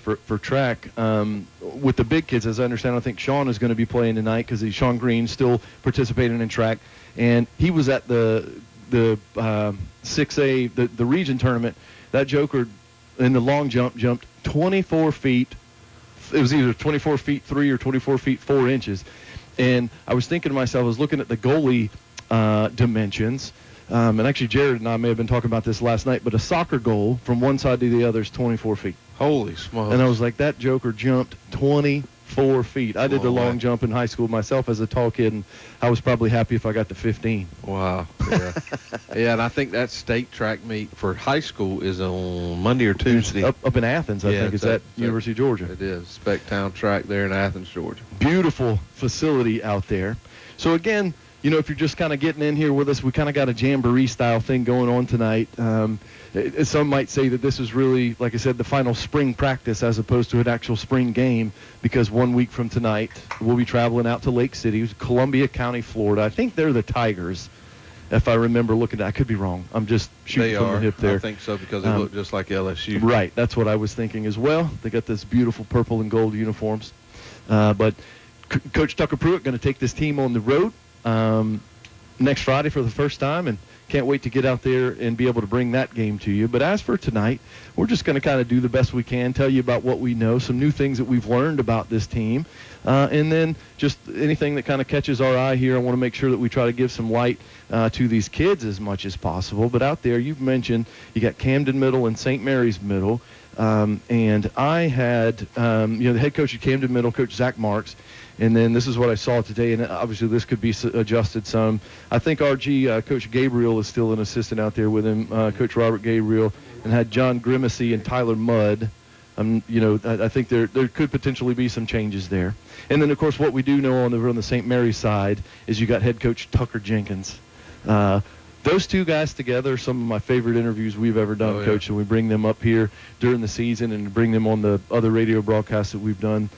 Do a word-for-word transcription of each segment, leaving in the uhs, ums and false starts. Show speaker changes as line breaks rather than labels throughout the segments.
for, for track. Um, with the big kids, as I understand, I think Sean is going to be playing tonight because Sean Green still participating in track. And he was at the the um, six A, the, the region tournament. That joker in the long jump jumped twenty-four feet. It was either twenty-four feet three or twenty-four feet four inches. And I was thinking to myself, I was looking at the goalie uh, dimensions. Um, and actually, Jared and I may have been talking about this last night, but a soccer goal from one side to the other is twenty-four feet.
Holy smokes.
And I was like, that joker jumped twenty-four feet. I did the
Oh,
long
wow.
jump in high school myself as a tall kid, and I was probably happy if I got to fifteen.
Wow. Yeah. Yeah, and I think that state track meet for high school is on Monday or Tuesday.
Up, up in Athens, I
Yeah,
think, is
it's
at
at-
University of Georgia.
It is. Specktown track there in Athens, Georgia.
Beautiful facility out there. So, again, you know, if you're just kind of getting in here with us, we kind of got a jamboree-style thing going on tonight. Um, it, some might say that this is really, like I said, the final spring practice as opposed to an actual spring game, because one week from tonight we'll be traveling out to Lake City, Columbia County, Florida. I think they're the Tigers, if I remember looking at I could be wrong. I'm just shooting
They
from
are.
the hip there.
I think so because they
Um,
look just like L S U.
Right, that's what I was thinking as well. They got this beautiful purple and gold uniforms. Uh, but C- Coach Tucker Pruitt going to take this team on the road um, next Friday for the first time, and can't wait to get out there and be able to bring that game to you. But as for tonight, we're just going to kind of do the best we can, tell you about what we know, some new things that we've learned about this team, uh, and then just anything that kind of catches our eye here. I want to make sure that we try to give some light uh, to these kids as much as possible. But out there, you've mentioned you got Camden Middle and Saint Mary's Middle. Um, and I had, um, you know, the head coach at Camden Middle, Coach Zach Marks, and then this is what I saw today, and obviously this could be s- adjusted some. I think R G, uh, Coach Gabriel is still an assistant out there with him, uh, Coach Robert Gabriel, and had John Grimacy and Tyler Mudd. Um, you know, I, I think there there could potentially be some changes there. And then, of course, what we do know on the, on the Saint Mary's side is you got head coach Tucker Jenkins. Uh, Those two guys together are some of my favorite interviews we've ever done,
Oh, yeah.
Coach, and we bring them up here during the season and bring them on the other radio broadcasts that we've done.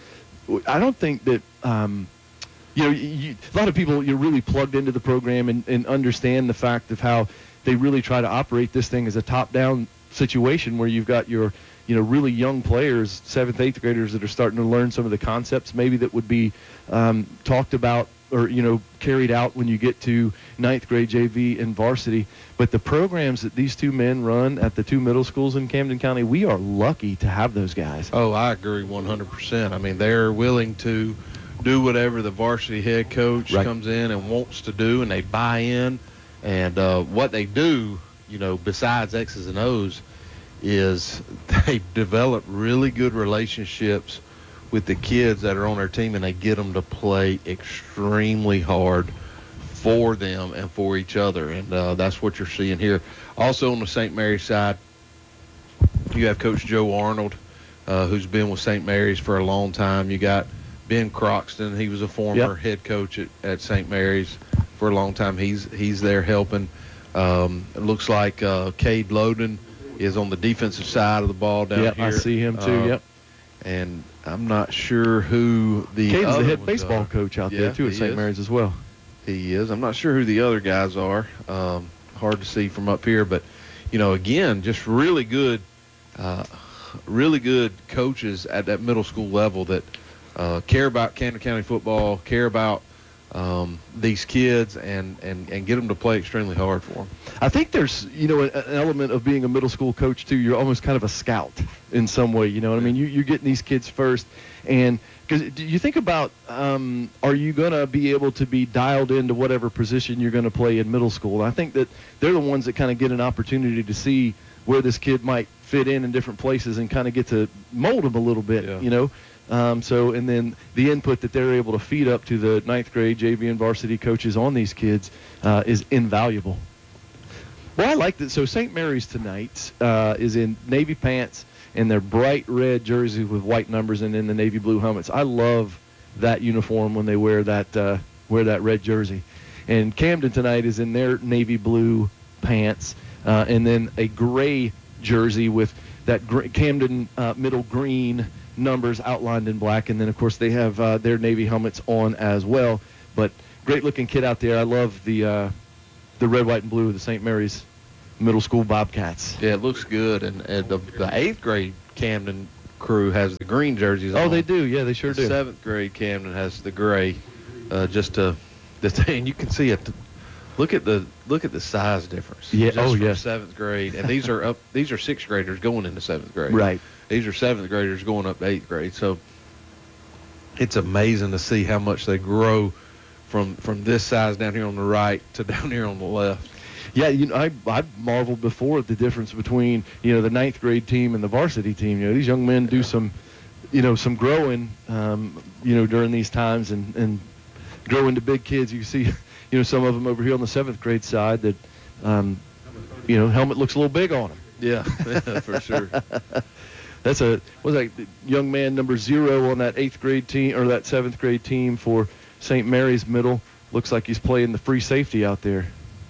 I don't think that, um, you know, you, a lot of people, you're really plugged into the program and, and understand the fact of how they really try to operate this thing as a top-down situation where you've got your, you know, really young players, seventh, eighth graders that are starting to learn some of the concepts maybe that would be um, talked about or, you know, carried out when you get to ninth grade J V and varsity. But the programs that these two men run at the two middle schools in Camden County, we are lucky to have those guys.
Oh, I agree one hundred percent. I mean, they're willing to do whatever the varsity head coach
Right.
comes in and wants to do, and they buy in. And uh, what they do, you know, besides X's and O's, is they develop really good relationships with the kids that are on their team, and they get them to play extremely hard for them and for each other. And uh, that's what you're seeing here. Also on the Saint Mary's side, you have Coach Joe Arnold, uh, who's been with Saint Mary's for a long time. You got Ben Croxton. He was a former
Yep.
head coach at, at Saint Mary's for a long time. He's he's there helping. Um, it looks like uh, Cade Loden is on the defensive side of the ball down
Yep,
here.
I see him too,
Uh,
yep.
And I'm not sure who the
Caden's
other
the head
ones
baseball
are.
coach out
Yeah,
there, too, at
he
Saint
is.
Mary's as well.
He is. I'm not sure who the other guys are. Um, hard to see from up here. But, you know, again, just really good, uh, really good coaches at that middle school level that uh, care about Camden County football, care about um, these kids, and, and, and get them to play extremely hard for them.
I think there's, you know, an, an element of being a middle school coach, too. You're almost kind of a scout in some way, you know what I mean? You, you're getting these kids first. And because do you think about, um, are you going to be able to be dialed into whatever position you're going to play in middle school? And I think that they're the ones that kind of get an opportunity to see where this kid might fit in in different places and kind of get to mold them a little bit,
Yeah.
you know? Um, so, and then the input that they're able to feed up to the ninth grade J V and varsity coaches on these kids uh, is invaluable. Well, I like that. So Saint Mary's tonight uh, is in navy pants and their bright red jerseys with white numbers and then the navy blue helmets. I love that uniform when they wear that uh, wear that red jersey. And Camden tonight is in their navy blue pants uh, and then a gray jersey with that gr- Camden uh, middle green numbers outlined in black, and then of course they have uh, their navy helmets on as well. But great looking kid out there. I love the uh, the red, white, and blue of the Saint Mary's Middle School Bobcats.
Yeah, it looks good. And, and the, the eighth grade Camden crew has the green jerseys on.
Oh, they do. Yeah, they sure
the
do.
Seventh grade Camden has the gray. Uh, just to the thing, you can see it. Look at the look at the size difference.
Yeah.
Just
Oh,
from
yeah.
Seventh grade, and these are up. These are sixth graders going into seventh grade.
Right.
These are seventh graders going up to eighth grade. So it's amazing to see how much they grow from from this size down here on the right to down here on the left.
Yeah, you know, I I marveled before at the difference between, you know, the ninth grade team and the varsity team. You know, these young men do some, you know, some growing, um, you know, during these times and, and grow into big kids. You can see, you know, some of them over here on the seventh grade side that, um, you know, helmet looks a little big on them.
Yeah, for sure.
That's a was that young man number zero on that eighth grade team or that seventh grade team for Saint Mary's Middle. Looks like he's playing the free safety out there.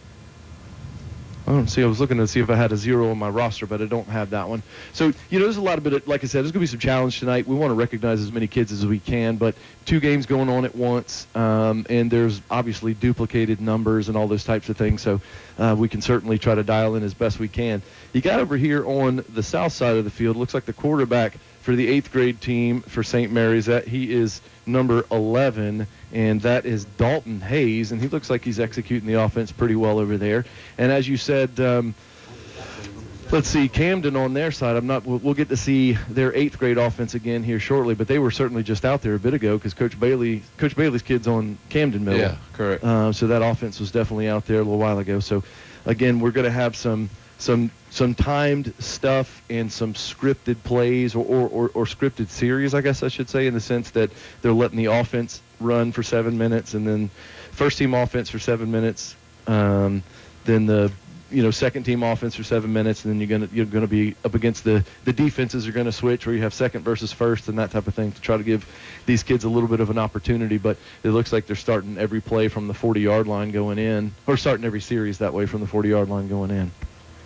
I don't see. I was looking to see if I had a zero on my roster, but I don't have that one. So, you know, there's a lot of bit of, like I said, there's going to be some challenge tonight. We want to recognize as many kids as we can, but two games going on at once, um, and there's obviously duplicated numbers and all those types of things. So uh, we can certainly try to dial in as best we can. You got over here on the south side of the field, looks like the quarterback for the eighth grade team for Saint Mary's, that he is number eleven, and that is Dalton Hayes, and he looks like he's executing the offense pretty well over there. And as you said, um, let's see, Camden on their side, I'm not. We'll, we'll get to see their eighth grade offense again here shortly, but they were certainly just out there a bit ago because Coach Bailey, Coach Bailey's kids on Camden Middle.
Yeah, correct.
Uh, so that offense was definitely out there a little while ago. So again, we're going to have some some some timed stuff and some scripted plays or, or, or, or scripted series, I guess I should say, in the sense that they're letting the offense run for seven minutes and then first team offense for seven minutes, um, then the you know second team offense for seven minutes, and then you're gonna you're gonna be up against the the defenses are gonna switch where you have second versus first and that type of thing to try to give these kids a little bit of an opportunity. But it looks like they're starting every play from the forty yard line going in, or starting every series that way from the forty yard line going in.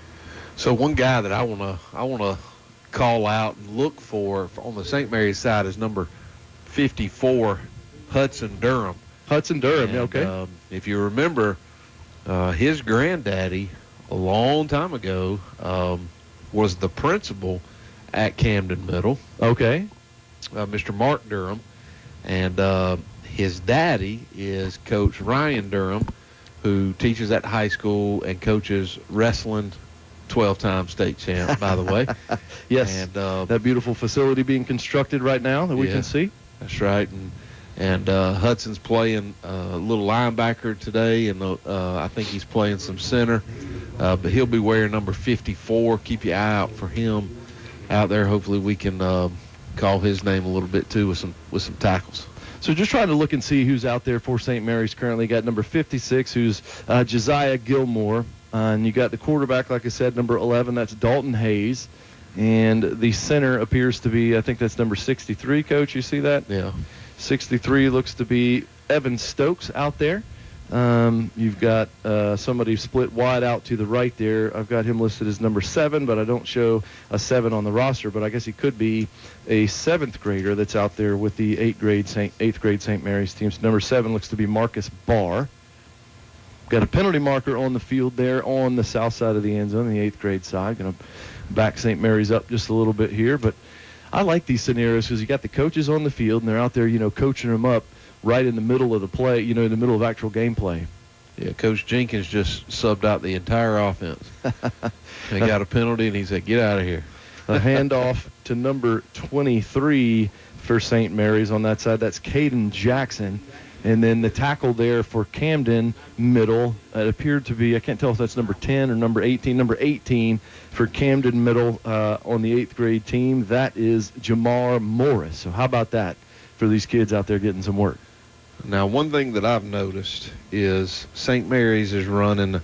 So one guy that I wanna I wanna call out and look for on the Saint Mary's side is number fifty-four, Hudson Durham.
Hudson Durham,
And,
yeah, okay.
Um, if you remember, uh, his granddaddy a long time ago um, was the principal at Camden Middle,
Okay.
uh, Mister Mark Durham, and uh, his daddy is Coach Ryan Durham, who teaches at high school and coaches wrestling, twelve-time state champ, by the way.
Yes.
And uh,
That beautiful facility being constructed right now that we
Yeah.
can see.
That's right. And and uh, Hudson's playing uh, a little linebacker today, and uh, I think he's playing some center. Uh, but he'll be wearing number fifty-four. Keep your eye out for him out there. Hopefully we can uh, call his name a little bit too with some with some tackles.
So just trying to look and see who's out there for Saint Mary's currently. Got number fifty-six, who's uh, Josiah Gilmore. Uh, and you got the quarterback, like I said, number eleven. That's Dalton Hayes. And the center appears to be, I think that's number sixty-three, Coach. You see that?
Yeah.
sixty-three looks to be Evan Stokes out there. Um, you've got uh, somebody split wide out to the right there. I've got him listed as number seven, but I don't show a seven on the roster. But I guess he could be a seventh grader that's out there with the eighth grade Saint eighth grade Saint Mary's team. So number seven looks to be Marcus Barr. Got a penalty marker on the field there on the south side of the end zone, the eighth grade side. Going to back Saint Mary's up just a little bit here, but I like these scenarios because you got the coaches on the field and they're out there, you know, coaching them up right in the middle of the play, you know, in the middle of actual gameplay.
Yeah, Coach Jenkins just subbed out the entire offense. They got a penalty, and he said, get out of here.
A handoff to number twenty-three for Saint Mary's on that side. That's Caden Jackson. And then the tackle there for Camden Middle, it appeared to be, I can't tell if that's number ten or number eighteen. Number eighteen for Camden Middle uh, on the eighth grade team. That is Jamar Morris. So how about that for these kids out there getting some work?
Now, one thing that I've noticed is Saint Mary's is running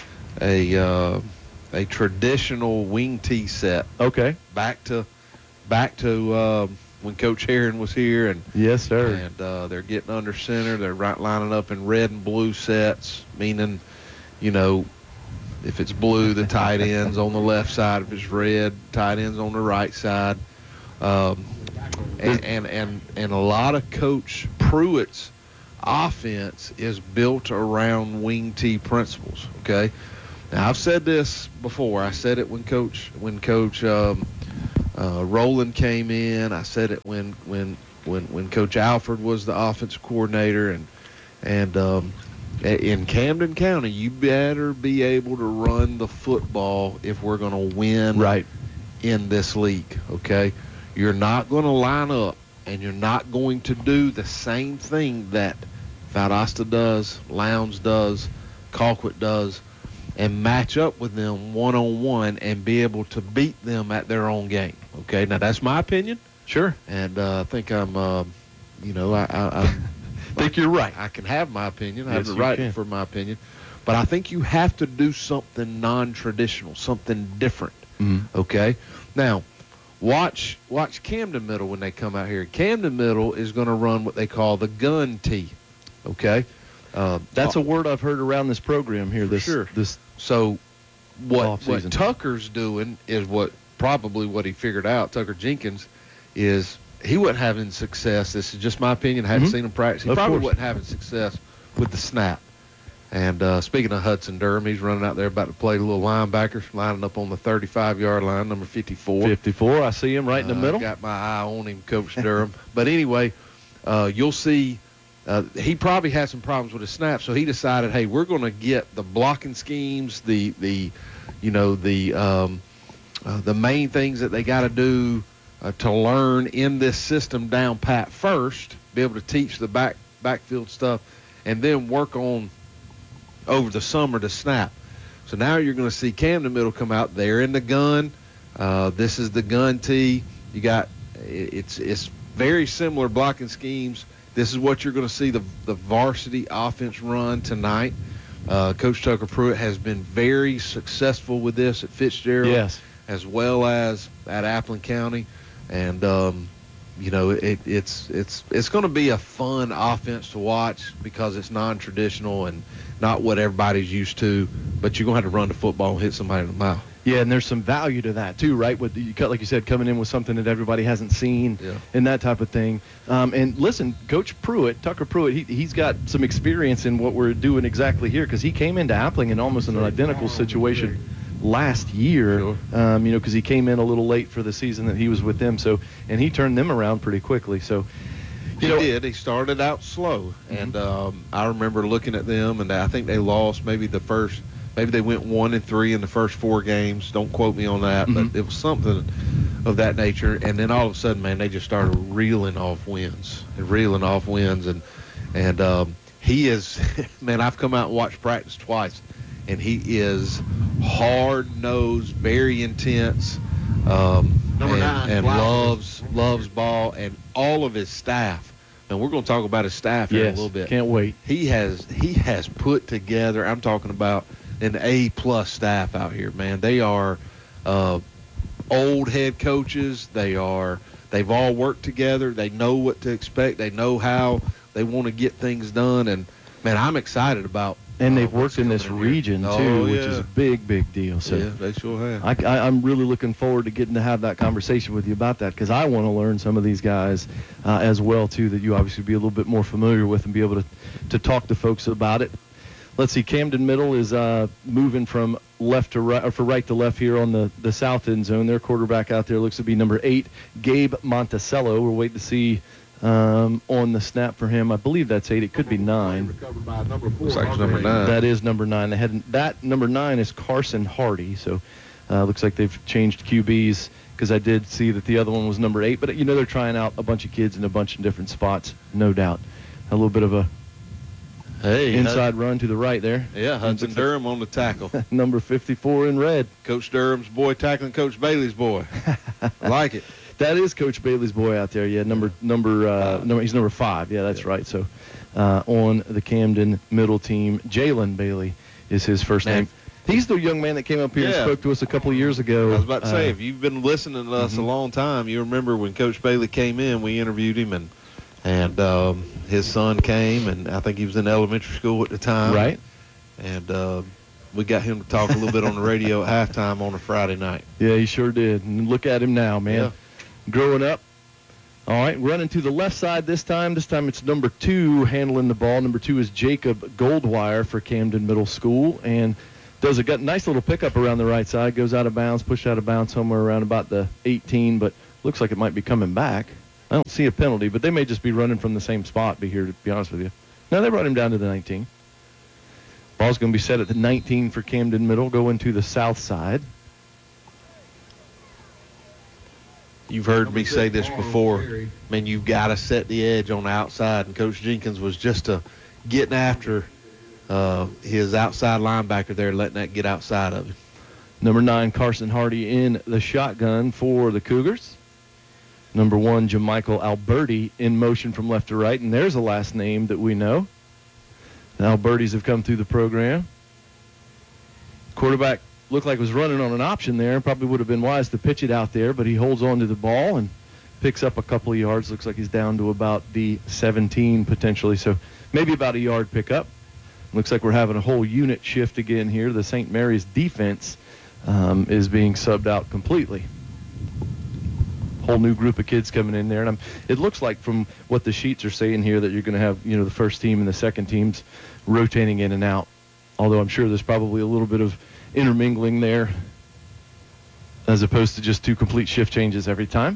a uh, a traditional wing tee set.
Okay.
Back to back to um, when Coach Heron was here, and
Yes, sir.
and uh, they're getting under center. They're right lining up in red and blue sets, meaning, you know, if it's blue, the tight ends on the left side. If it's red, tight ends on the right side. Um, and, and and and a lot of Coach Pruitt's offense is built around wing tee principles. Okay, now I've said this before. I said it when Coach when Coach um, uh, Uh, Roland came in. I said it when when when when Coach Alford was the offensive coordinator, and and um, in Camden County, you better be able to run the football if we're going to win
right
in this league. Okay, you're not going to line up, and you're not going to do the same thing that Valdosta does, Lowndes does, Colquitt does, and match up with them one-on-one and be able to beat them at their own game. Okay, now that's my opinion.
Sure.
And uh, I think I'm, uh, you know, I, I, I
think you're right.
I can have my opinion. I
Yes,
have the
you
right
can.
for my opinion. But I think you have to do something non-traditional, something different.
Mm-hmm.
Okay? Now, watch watch Camden Middle when they come out here. Camden Middle is going to run what they call the gun tee. Okay? Uh,
That's a word I've heard around this program here. This,
sure.
This
So what,
off
what
season.
Tucker's doing is what probably what he figured out, Tucker Jenkins, is he wasn't having success. This is just my opinion. I hadn't
Mhm.
seen him practice. He
Of
probably
course.
wasn't having success with the snap. And uh, speaking of Hudson Durham, he's running out there about to play a little linebacker, lining up on the thirty-five-yard line, number fifty-four.
fifty-four, I see him right in the
Uh,
middle.
Got my eye on him, Coach Durham. But anyway, uh, you'll see uh, he probably had some problems with his snap, so he decided, hey, we're going to get the blocking schemes, the the, you know, the um, uh, the main things that they got to do uh, to learn in this system down pat first, be able to teach the back backfield stuff, and then work on over the summer to snap. So now you're going to see Camden Middle come out there in the gun. Uh, this is the gun tee. You got it's it's very similar blocking schemes. This is what you're going to see the the varsity offense run tonight. Uh, Coach Tucker Pruitt has been very successful with this at Fitzgerald,
Yes.
as well as at Appleton County, and um, you know it, it's it's it's going to be a fun offense to watch because it's non-traditional and not what everybody's used to. But you're going to have to run the football and hit somebody in the mouth.
Yeah, and there's some value to that too, right? With you cut, like you said, coming in with something that everybody hasn't seen,
Yeah.
and that type of thing. Um, and listen, Coach Pruitt, Tucker Pruitt, he he's got some experience in what we're doing exactly here because he came into Appling in almost an identical situation last year.
Sure.
Um, you know, because he came in a little late for the season that he was with them. So, and he turned them around pretty quickly. So,
He
you know,
did. He started out slow, and um, I remember looking at them, and I think they lost maybe the first. Maybe they went one and three in the first four games. Don't quote me on that,
Mhm.
but it was something of that nature. And then all of a sudden, man, they just started reeling off wins and reeling off wins. And and um, he is, man, I've come out and watched practice twice, and he is hard-nosed, very intense, um,
Number
and,
nine,
and
Flowers.
loves loves ball, and all of his staff. And we're going to talk about his staff here in a
yes,
little bit.
can't wait.
He has he has put together, I'm talking about an A-plus staff out here, man. They are uh, old head coaches. They are, they've all worked together. They know what to expect. They know how they want to get things done. And, man, I'm excited about
And
uh,
they've
what's
worked in this
coming here.
region too,
Oh,
which
yeah.
is a big, big deal. So.
Yeah, they sure have.
I, I, I'm really looking forward to getting to have that conversation with you about that because I want to learn some of these guys uh, as well too that you obviously be a little bit more familiar with and be able to, to talk to folks about it. Let's see, Camden Middle is uh, moving from left to right, or from right to left here on the, the south end zone. Their quarterback out there looks to be number eight, Gabe Monticello. We're waiting to see um, on the snap for him. I believe that's eight. It could be nine.
Looks like it's number nine.
That is number nine. They had that number nine is Carson Hardy. So uh, looks like they've changed Q Bs because I did see that the other one was number eight. But you know they're trying out a bunch of kids in a bunch of different spots, no doubt. A little bit of a
Hey,
inside run to the right there.
Yeah, Hudson Durham on the tackle.
Number fifty-four in red.
Coach Durham's boy tackling Coach Bailey's boy. I like it.
That is Coach Bailey's boy out there. Yeah, number number uh, number he's number five. Yeah, that's
Yeah.
right. So uh, on the Camden Middle team, Jalen Bailey is his first
Man.
name. He's the young man that came up here and
Yeah.
spoke to us a couple of years ago.
I was about to say,
Uh,
if you've been listening to us
mhm.
a long time, you remember when Coach Bailey came in, we interviewed him, and and um, his son came, and I think he was in elementary school at the time.
right.
And uh, we got him to talk a little bit on the radio at halftime on a Friday night.
Yeah, he sure did. And look at him now, man.
Yeah.
Growing up. All right, running to the left side this time. This time it's number two handling the ball. Number two is Jacob Goldwire for Camden Middle School. And Does a got nice little pickup around the right side, goes out of bounds, pushed out of bounds somewhere around about the eighteen, but looks like it might be coming back. I don't see a penalty, but they may just be running from the same spot, be here, to be honest with you. No, they brought him down to the nineteen. Ball's going to be set at the nineteen for Camden Middle, going to the south side.
You've heard me say this before. I mean, you've got to set the edge on the outside, and Coach Jenkins was just uh, getting after uh, his outside linebacker there, letting that get outside of him.
Number nine, Carson Hardy in the shotgun for the Cougars. Number one, Jamichael Alberti in motion from left to right, and there's a last name that we know. The Albertis have come through the program. Quarterback looked like was running on an option there. Probably would have been wise to pitch it out there, but he holds on to the ball and picks up a couple of yards. Looks like he's down to about the seventeen potentially, so maybe about a yard pickup. Looks like we're having a whole unit shift again here. The Saint Mary's defense um, is being subbed out completely. Whole new group of kids coming in there, and I'm, it looks like from what the sheets are saying here that you're going to have, you know, the first team and the second teams rotating in and out. Although I'm sure there's probably a little bit of intermingling there as opposed to just two complete shift changes every time.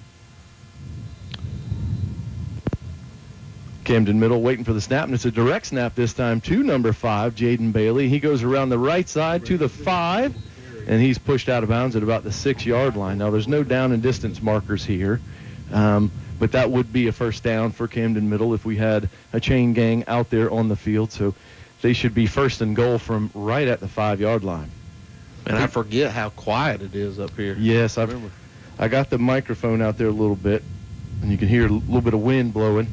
Camden Middle waiting for the snap, and it's a direct snap this time to number five, Jaden Bailey. He goes around the right side to the five, and he's pushed out of bounds at about the six-yard line. Now, there's no down and distance markers here, um, but that would be a first down for Camden Middle if we had a chain gang out there on the field. So they should be first and goal from right at the five-yard line.
And I forget how quiet it is up here.
Yes, I remember. I got the microphone out there a little bit, and you can hear a little bit of wind blowing.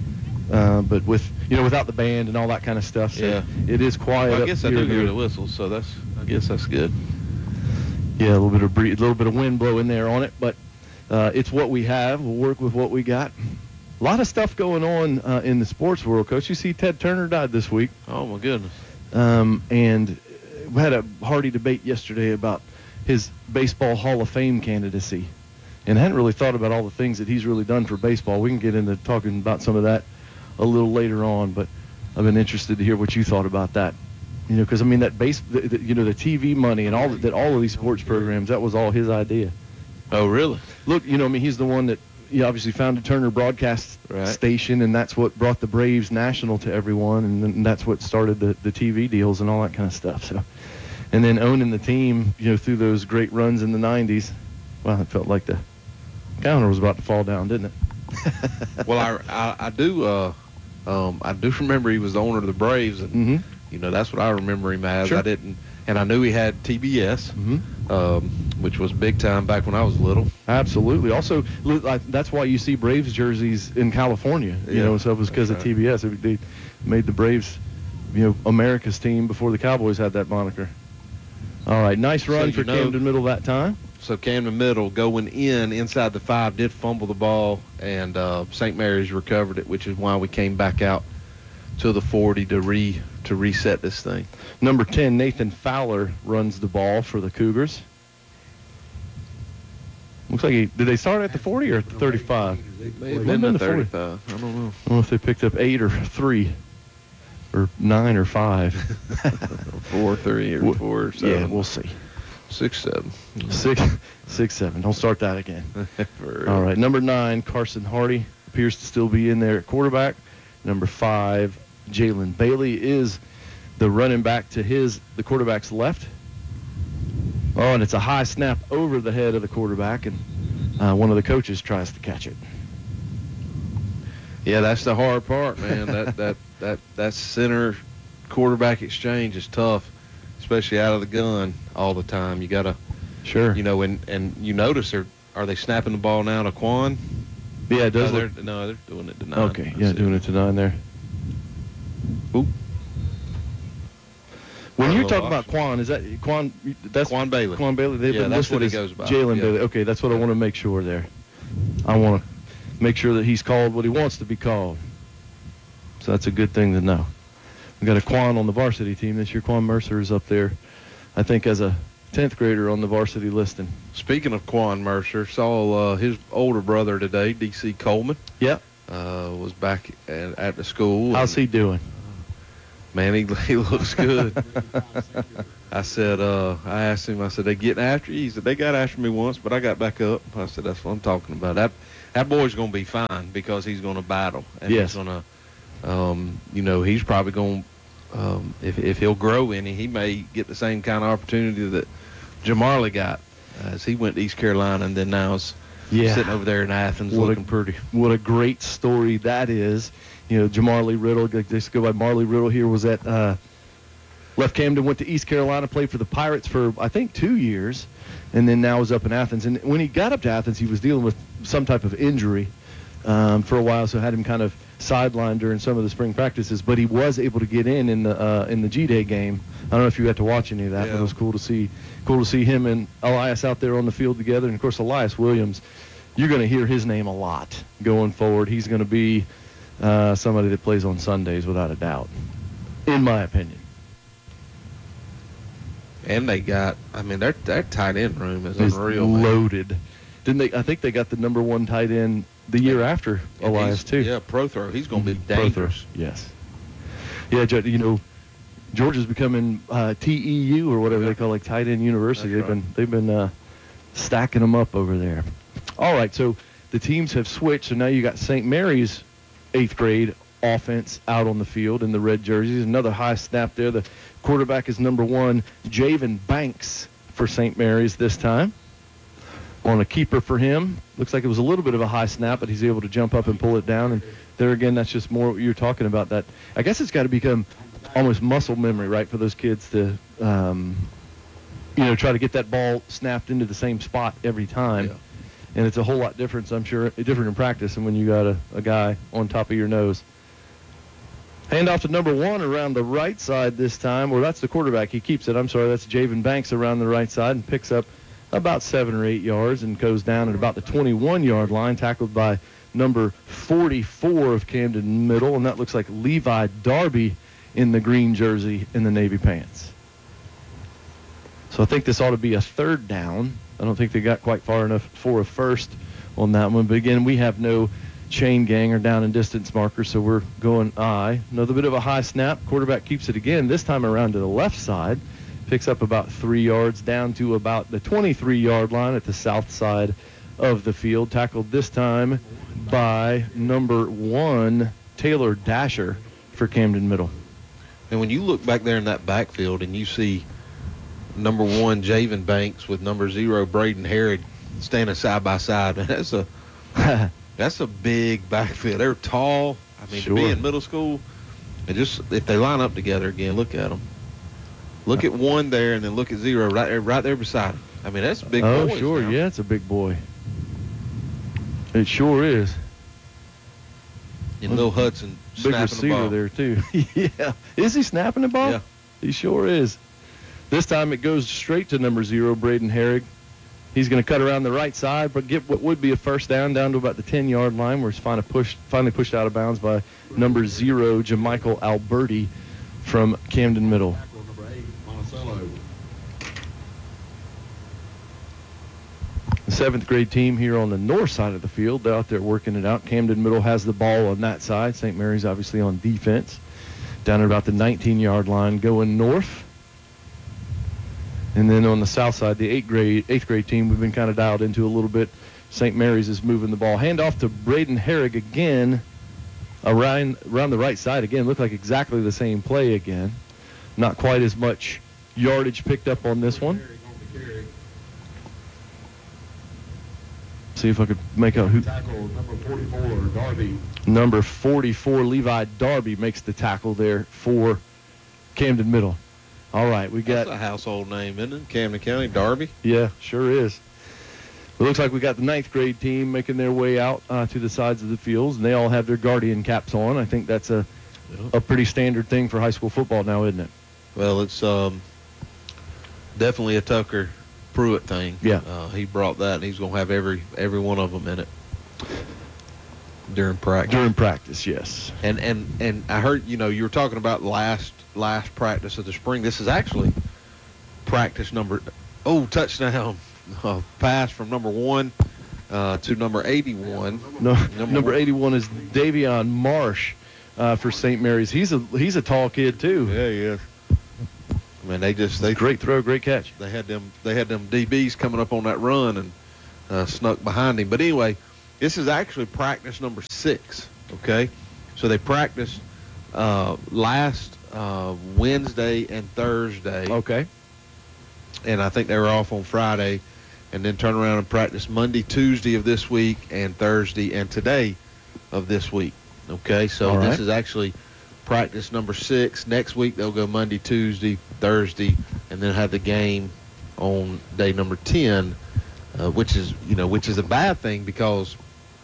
Uh, but with, you know, without the band and all that kind of stuff, so
yeah,
it is quiet.
Well, I
up
guess I
here
do hear
here.
the whistles, so that's, I guess that's good.
Yeah, a little bit of breeze, a little bit of wind blowing there on it, but uh, it's what we have. We'll work with what we got. A lot of stuff going on uh, in the sports world, Coach. You see, Ted Turner died this week.
Oh my goodness.
Um, and we had a hearty debate yesterday about his baseball Hall of Fame candidacy, and I hadn't really thought about all the things that he's really done for baseball. We can get into talking about some of that a little later on, but I've been interested to hear what you thought about that. You know, because I mean that base, the, the, you know, the T V money and all that, that, all of these sports programs, that was all his idea.
Oh, really?
Look, you know, I mean, he's the one that he obviously founded Turner Broadcast
right.
Station, and that's what brought the Braves national to everyone, and, and that's what started the, the T V deals and all that kind of stuff. So, and then owning the team, you know, through those great runs in the nineties. Well, it felt like the counter was about to fall down, didn't it?
Well, I, I, I do uh, um, I do remember he was the owner of the Braves, and
mm-hmm.
you know that's what I remember him as.
Sure.
I didn't, and I knew he had T B S,
mm-hmm.
um, which was big time back when I was little.
Absolutely. Also, like, that's why you see Braves jerseys in California. You
yeah,
know, so it was because
right.
of T B S. It, they made the Braves, you know, America's team before the Cowboys had that moniker. All right, nice run
so
for
know,
Camden Middle that time.
So Camden Middle going in inside the five did fumble the ball, and uh, Saint Mary's recovered it, which is why we came back out to the forty to re to reset this thing.
Number ten, Nathan Fowler runs the ball for the Cougars. Looks like he did. They start at the forty or at the thirty-five?
May have been the thirty-five. I don't know.
I don't know if they picked up eight or three, or nine or five,
four, three, or four, or seven.
Yeah, we'll see.
Six, seven.
Six, six, seven. Don't start that again. All right. Number nine, Carson Hardy appears to still be in there at quarterback. Number five, Jalen Bailey is the running back to his the quarterback's left. Oh, and it's a high snap over the head of the quarterback, and uh, one of the coaches tries to catch it.
Yeah, that's the hard part, man. that that that that center quarterback exchange is tough, especially out of the gun all the time. You gotta,
sure,
you know, and and you notice are are they snapping the ball now to Quan?
Yeah, it does.
No,
look,
they're, no, they're doing it to nine.
Okay, yeah, doing it to nine there.
Oop.
When you're talking about Quan, is that Quan? That's
Quan Bailey.
Quan Bailey. They've
yeah,
been
that's
listed
what he
as
goes by.
Jalen
yeah.
Bailey. Okay, that's what I want to make sure there. I want to make sure that he's called what he wants to be called. So that's a good thing to know. We got a Quan on the varsity team this year. Quan Mercer is up there, I think, as a tenth grader on the varsity listing.
Speaking of Quan Mercer, saw uh, his older brother today, D C Coleman.
Yep.
Uh, was back at, at the school.
How's he doing?
Man, he, he looks good. I said, uh, I asked him, I said, they getting after you? He said, they got after me once, but I got back up. I said, that's what I'm talking about. That that boy's going to be fine because he's going to battle. And
yes.
he's going to, um, you know, he's probably going to, um, if, if he'll grow any, he may get the same kind of opportunity that Jamarly got as he went to East Carolina and then now is yeah. sitting over there in Athens
what
looking
a,
pretty.
What a great story that is. You know, Jamarly Riddle, just go by Marley Riddle here, was at uh, left Camden, went to East Carolina, played for the Pirates for, I think, two years, and then now is up in Athens. And when he got up to Athens, he was dealing with some type of injury um, for a while, so had him kind of sidelined during some of the spring practices. But he was able to get in in the uh, in the G-Day game. I don't know if you got to watch any of that,
yeah.
but it was cool to see cool to see him and Elias out there on the field together. And, of course, Elias Williams, you're going to hear his name a lot going forward. He's going to be uh, somebody that plays on Sundays without a doubt, in my opinion.
And they got, I mean, their their tight end room is
It's
unreal.
loaded.
Man.
Didn't they? I think they got the number one tight end the year after
and
Elias too.
Yeah, pro throw. He's going to
mm-hmm.
be dangerous.
Yes. Yeah, you know, Georgia's becoming uh, T E U or whatever
yeah.
they call like tight end university.
That's
they've
right.
been they've been uh, stacking them up over there. All right, so the teams have switched. So now you got Saint Mary's eighth grade offense out on the field in the red jerseys. Another high snap there. The quarterback is number one, Javen Banks for Saint Mary's this time. On a keeper for him. Looks like it was a little bit of a high snap, but he's able to jump up and pull it down. And there again, that's just more what you're talking about. That I guess it's got to become almost muscle memory, right, for those kids to, um, you know, try to get that ball snapped into the same spot every time.
Yeah.
And it's a whole lot different, I'm sure, different in practice than when you got a, a guy on top of your nose. Hand off to number one around the right side this time. Well, that's the quarterback. He keeps it. I'm sorry, that's Javen Banks around the right side and picks up about seven or eight yards and goes down at about the twenty-one-yard line, tackled by number forty-four of Camden Middle, and that looks like Levi Darby in the green jersey in the navy pants. So I think this ought to be a third down. I don't think they got quite far enough for a first on that one. But again, we have no chain gang or down and distance marker, so we're going I. Another bit of a high snap. Quarterback keeps it again, this time around to the left side. Picks up about three yards down to about the twenty-three-yard line at the south side of the field. Tackled this time by number one, Taylor Dasher for Camden Middle.
And when you look back there in that backfield and you see number one, Javen Banks, with number zero, Braden Herod, standing side by side, that's a that's a big backfield. They're tall. I mean,
sure.
to be in middle school, and just if they line up together again, look at them. Look at one there, and then look at zero right there, right there beside him. I mean, that's big.
Oh,
boys
sure,
now.
yeah, it's a big boy. It sure is.
And Lil Hudson
big
snapping
receiver
the ball.
there too. Yeah, is he snapping the ball?
Yeah,
he sure is. This time it goes straight to number zero, Braden Herrig. He's going to cut around the right side, but get what would be a first down down to about the ten-yard line, where he's finally pushed, finally pushed out of bounds by number zero, Jamichael Alberti from Camden Middle. The seventh grade team here on the north side of the field. They're out there working it out. Camden Middle has the ball on that side. Saint Mary's obviously on defense. Down at about the nineteen-yard line going north. And then on the south side, the eighth grade eighth grade team we've been kind of dialed into a little bit. Saint Mary's is moving the ball. Hand off to Braden Herrig again. Around, around the right side again. Looked like exactly the same play again. Not quite as much yardage picked up on this one. See if I could make out who.
Tackle number forty-four, Darby.
Number forty-four, Levi Darby, makes the tackle there for Camden Middle. All right, we got.
That's a household name, isn't it? Camden County, Darby.
Yeah, sure is. It looks like we got the ninth grade team making their way out uh, to the sides of the fields, and they all have their Guardian caps on. I think that's a a pretty standard thing for high school football now, isn't it?
Well, it's um, definitely a Tucker Pruitt thing.
Yeah.
Uh, he brought that, and he's going to have every every one of them in it during practice.
During practice, yes.
And and and I heard, you know, you were talking about last last practice of the spring. This is actually practice number. Oh, touchdown! Uh, pass from number one uh, to number eighty-one.
No,
Number
number
one.
eighty-one is Davion Marsh uh, for Saint Mary's. He's a he's a tall kid too.
Yeah, he is. I mean, they just they
Great throw, great catch.
They had them they had them D Bs coming up on that run and uh, snuck behind him. But anyway, this is actually practice number six. Okay, so they practiced uh, last uh, Wednesday and Thursday.
Okay.
And I think they were off on Friday, and then turn around and practice Monday, Tuesday of this week, and Thursday and today of this week. Okay, so
All right.
this is actually practice number six. Next week they'll go Monday, Tuesday, Thursday, and then have the game on day number ten, uh, which is you know which is a bad thing because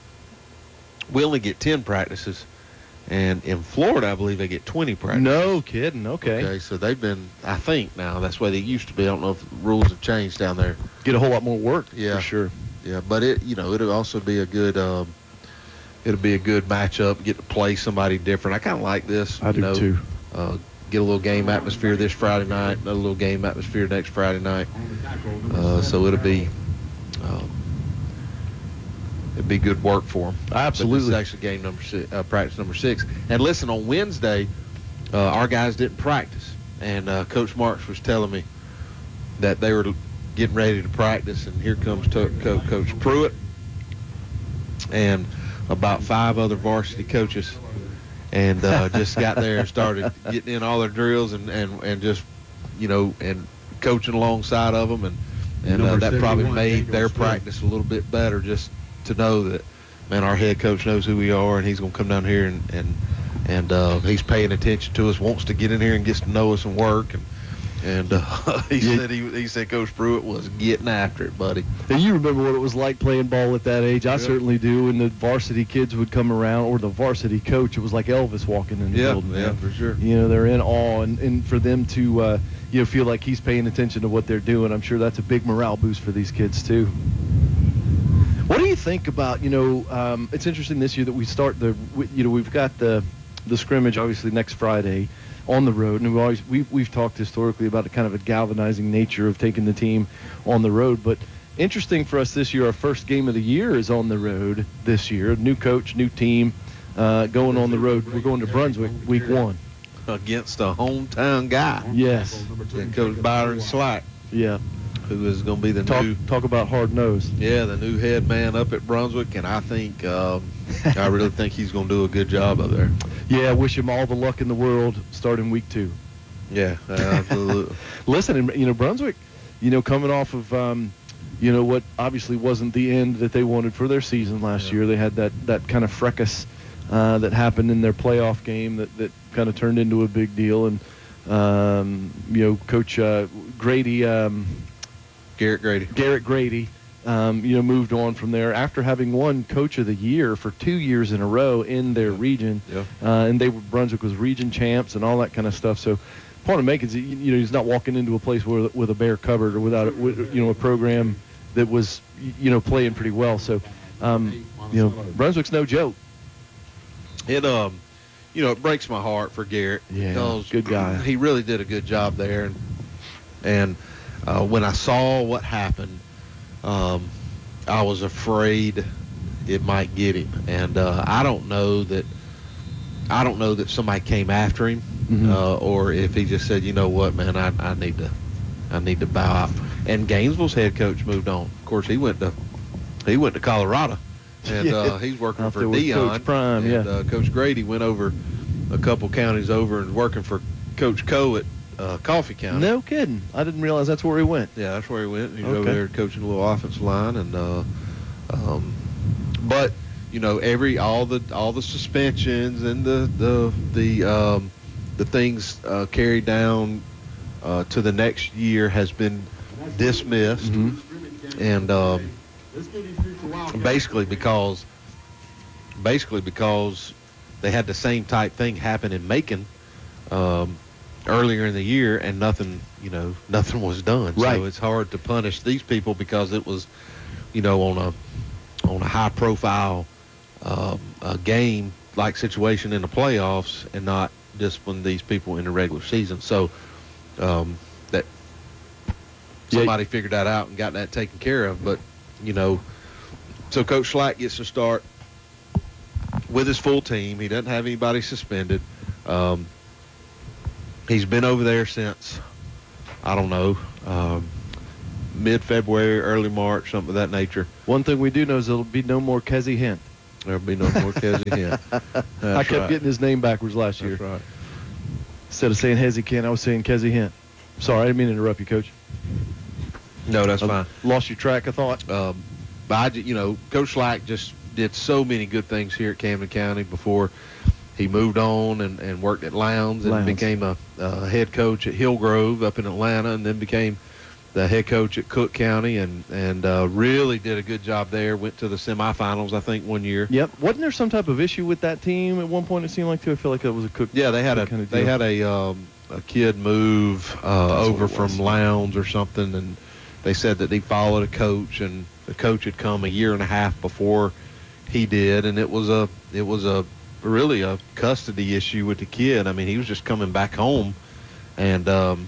we only get ten practices, and in Florida I believe they get twenty practices.
No kidding. Okay.
Okay, so they've been, I think now, that's the way they used to be. I don't know if the rules have changed down there.
Get a whole lot more work.
Yeah.
For sure.
Yeah, but it, you know, it'll also be a good, um, it'll be a good matchup. Get to play somebody different. I kind of like this.
I
you
do
know,
too.
Uh, get a little game atmosphere this Friday night, another little game atmosphere next Friday night. Uh, so it'll be, um, it'd be good work for them.
Absolutely.
But this is actually game number six, uh, practice number six. And listen, on Wednesday, uh, our guys didn't practice, and uh, Coach Marks was telling me that they were getting ready to practice, and here comes to- Co- Coach Pruitt and about five other varsity coaches, and uh, just got there and started getting in all their drills and, and, and just, you know, and coaching alongside of them, and, and uh,
Number
that probably
seventy-one,
made
Daniel
their
Smith.
practice a little bit better just to know that, man, our head coach knows who we are, and he's going to come down here and, and and uh, he's paying attention to us, wants to get in here and gets to know us and work. And and uh, he
Yeah.
said he he said Coach Pruitt was getting after it, buddy.
And you remember what it was like playing ball at that age. I
Yeah.
certainly do. And the varsity kids would come around, or the varsity coach. It was like Elvis walking in the
Yeah,
building.
yeah,
man.
for sure.
You know, they're in awe, and, and for them to uh, you know feel like he's paying attention to what they're doing, I'm sure that's a big morale boost for these kids too. What do you think about, you know, um, it's interesting this year that we start the, we- you know, we've got the the scrimmage obviously next Friday on the road, and we always we've, we've talked historically about the kind of a galvanizing nature of taking the team on the road. But interesting for us this year, our first game of the year is on the road this year. New coach, new team, uh, going on the road. We're going to Brunswick week one.
Against a hometown guy,
Yes.
and Coach Byron Slack,
Yeah.
who is going to be the
Talk
new
talk about hard nose.
yeah the new head man up at Brunswick, and I think um, I really think he's going to do a good job up there.
Yeah, wish him all the luck in the world starting week two.
Yeah, absolutely.
Listen, and, you know, Brunswick, you know, coming off of, um, you know, what obviously wasn't the end that they wanted for their season last
Yeah.
year. They had that, that kind of fracas uh, that happened in their playoff game that, that kind of turned into a big deal. And, um, you know, Coach uh, Grady, um,
Garrett Grady.
Garrett Grady, um, you know, moved on from there after having won Coach of the Year for two years in a row in their
Yeah.
region.
Yeah.
Uh, and they were, Brunswick was region champs and all that kind of stuff. So, point of making is, you you know, he's not walking into a place where, with a bare cupboard or without, a, with, you know, a program that was, you know, playing pretty well. So, um, you know, Brunswick's no joke.
It um, you know, it breaks my heart for Garrett.
Yeah,
because
good guy.
He really did a good job there, and and uh, when I saw what happened, um, I was afraid it might get him, and uh, I don't know that I don't know that somebody came after him,
Mhm.
uh, or if he just said, you know what, man, I, I need to I need to bow out. And Gainesville's head coach moved on. Of course, he went to he went to Colorado, and
Yeah.
uh, he's working
Out
for
there with
Dion.
Coach Prime,
and,
yeah.
Uh, Coach Grady went over a couple counties over and working for Coach Coe at uh, Coffee County.
No kidding. I didn't realize that's where he went.
Yeah, that's where he went. He was
Okay.
over there coaching a little offensive line, and uh, um, but you know, every all the all the suspensions and the the the um, the things uh, carried down uh, to the next year has been dismissed,
Mhm.
and um, basically because basically because they had the same type thing happen in Macon um, earlier in the year, and nothing, you know, nothing was done.
Right.
So it's hard to punish these people because it was, you know, on a on a high profile um, a game like situation in the playoffs, and not discipline these people in the regular season. So um, that
Yeah.
somebody figured that out and got that taken care of. But you know, so Coach Slack gets to start with his full team. He doesn't have anybody suspended. Um, he's been over there since, I don't know, um, mid-February, early March, something of that nature.
One thing we do know is there'll be no more Kezzy Hint.
There'll be no more Kezzy Hint.
I kept
right.
getting his name backwards last year.
That's right.
Instead of saying Hezzy Kent, I was saying Kezzy Hint. Sorry, I didn't mean to interrupt you, Coach.
No, that's
I
fine.
Lost your track, I thought.
Um, but I, ju- you know, Coach Slack just did so many good things here at Camden County before he moved on and, and worked at Lowndes and
Lowndes.
became a, a head coach at Hillgrove up in Atlanta, and then became the head coach at Cook County, and and uh, really did a good job there. Went to the semifinals, I think, one year.
Yep. Wasn't there some type of issue with that team at one point? It seemed like too. I feel like it was a Cook.
Yeah, they had a
kind of
they
deal.
had a um, a kid move uh,
That's
over
what it
from
was.
Lowndes or something, and they said that he followed a coach, and the coach had come a year and a half before he did, and it was a it was a really a custody issue with the kid. I mean, he was just coming back home, and um,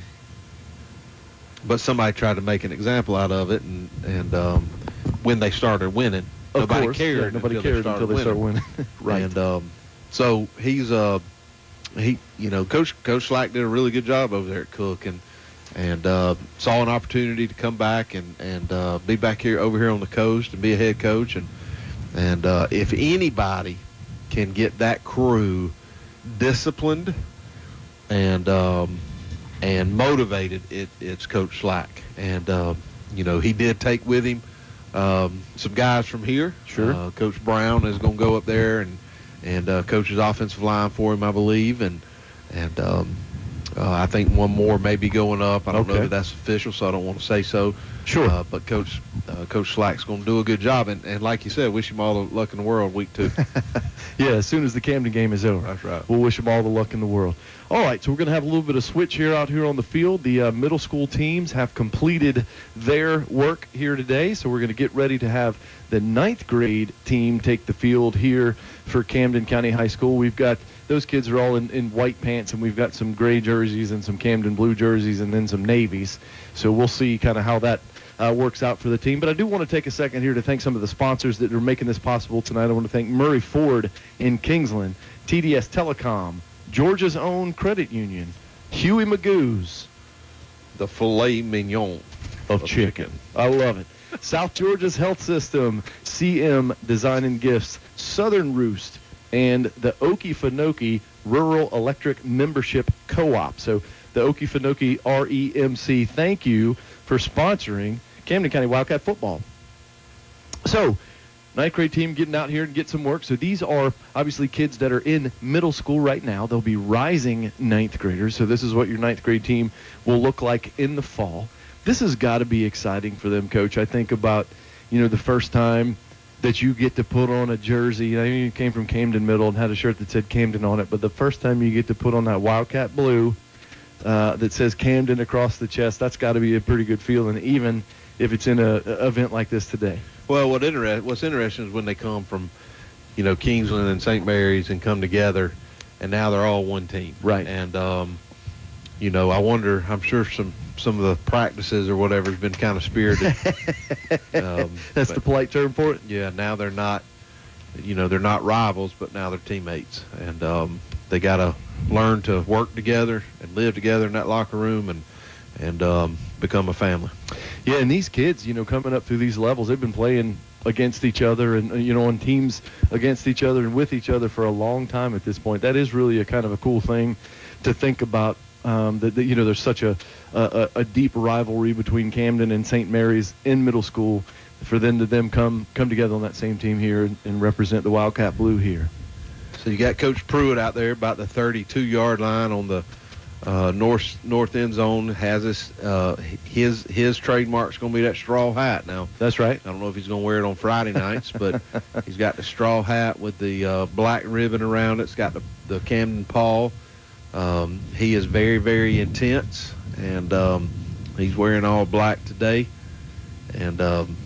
but somebody tried to make an example out of it, and and um, when they started winning,
Of
nobody
course,
cared.
yeah, nobody
until
cared
they
until they start winning. Right.
And um, so he's uh he you know Coach Coach Slack did a really good job over there at Cook, and and uh, saw an opportunity to come back and and uh, be back here over here on the coast and be a head coach, and and uh, if anybody can get that crew disciplined and um, and motivated, it, it's Coach Slack. And um, you know, he did take with him um, some guys from here.
Sure.
Uh, Coach Brown is going to go up there and and uh, coach his offensive line for him, I believe, and and um, uh, I think one more may be going up. I don't know
Okay.
that that's official, so I don't want to say so.
Sure.
Uh, but Coach uh, Coach Slack's going to do a good job, and, and like you said, wish him all the luck in the world week two.
Yeah, as soon as the Camden game is over.
That's right.
We'll wish them all the luck in the world. All right, so we're going to have a little bit of switch here out here on the field. The uh, middle school teams have completed their work here today, so we're going to get ready to have the ninth grade team take the field here for Camden County High School. We've got those kids are all in, in white pants, and we've got some gray jerseys and some Camden blue jerseys and then some navies. So we'll see kind of how that uh, works out for the team. But I do want to take a second here to thank some of the sponsors that are making this possible tonight. I want to thank Murray Ford in Kingsland, T D S Telecom, Georgia's Own Credit Union, Huey Magoo's
The filet mignon
of chicken. I love it. South Georgia's Health System, C M Design and Gifts, Southern Roost, and the Okefenokee Rural Electric Membership Co-op. So the Okefenokee R E M C, thank you for sponsoring Camden County Wildcat football. So, ninth grade team getting out here and get some work. So these are obviously kids that are in middle school right now. They'll be rising ninth graders. So this is what your ninth grade team will look like in the fall. This has got to be exciting for them, Coach. I think about, you know, the first time that you get to put on a jersey. I mean, you came from Camden Middle and had a shirt that said Camden on it, but the first time you get to put on that Wildcat blue uh, that says Camden across the chest, that's got to be a pretty good feeling, even if it's in a, a event like this today.
Well, what inter- what's interesting is when they come from, you know, Kingsland and Saint Mary's and come together, and now they're all one team.
Right.
And, um, you know, I wonder, I'm sure some, some of the practices or whatever has been kind of spirited. um,
That's
but,
the polite term for it?
Yeah, now they're not, you know, they're not rivals, but now they're teammates. And um, they got to learn to work together and live together in that locker room and, and um, become a family.
Yeah, and these kids, you know, coming up through these levels, they've been playing against each other and, you know, on teams against each other and with each other for a long time at this point. That is really a kind of a cool thing to think about, um, that, that, you know, there's such a, a, a deep rivalry between Camden and Saint Mary's in middle school for them to them come come together on that same team here and, and represent the Wildcat Blue here.
So you got Coach Pruitt out there about the thirty-two-yard line on the uh, north north end zone. Has his uh, his his trademark's going to be that straw hat. Now
That's right.
I don't know if he's going to wear it on Friday nights, but he's got the straw hat with the uh, black ribbon around it. It's got the the Camden paw. Um, he is very very intense, and um, he's wearing all black today. And um,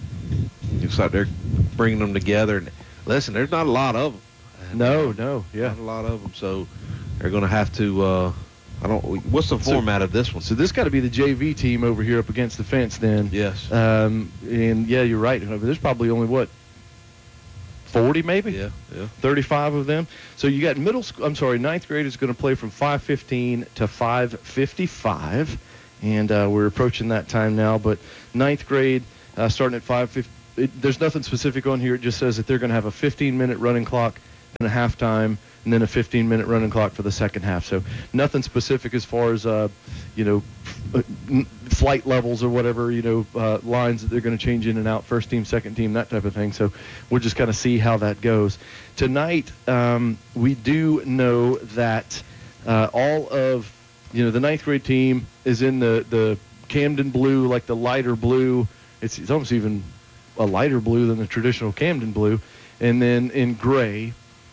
looks like they're bringing them together. And listen, there's not a lot of them. And,
No,
uh,
no, yeah.
Not a lot of them, so they're going to have to. Uh, I don't. What's the
So-
format of this one?
So this got to be the J V team over here up against the fence then.
Yes.
Um, and, yeah, you're right. There's probably only, what, forty maybe?
Yeah, yeah.
thirty-five of them. So you got middle school, I'm sorry, ninth grade is going to play from five fifteen to five fifty-five. And uh, we're approaching that time now. But ninth grade, uh, starting at five fifty, it, there's nothing specific on here. It just says that they're going to have a fifteen-minute running clock and a halftime, and then a fifteen-minute running clock for the second half. So nothing specific as far as, uh, you know, f- uh, flight levels or whatever, you know, uh, lines that they're going to change in and out, first team, second team, that type of thing. So we'll just kind of see how that goes. Tonight, um, we do know that uh, all of, you know, the ninth grade team is in the, the Camden blue, like the lighter blue. It's, it's almost even a lighter blue than the traditional Camden blue. And then in gray,